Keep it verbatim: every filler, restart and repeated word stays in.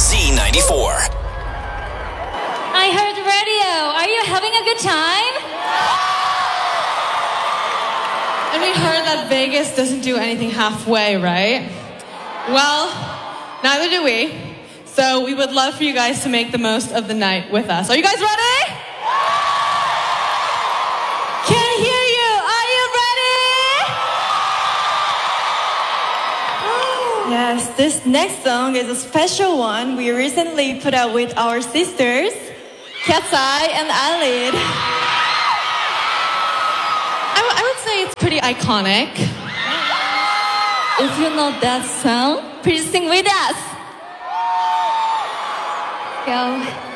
Z ninety-four. I heard radio. Are you having a good time? And we heard that Vegas doesn't do anything halfway, right? Well, neither do we. So we would love for you guys to make the most of the night with us. Are you guys ready? Can't hear you. Are you ready? Yes, this next song is a special one we recently put out with our sisters, Cat's Eye and Eyelid. I, w- I would say it's pretty iconic. If you know that song, please sing with us. Go.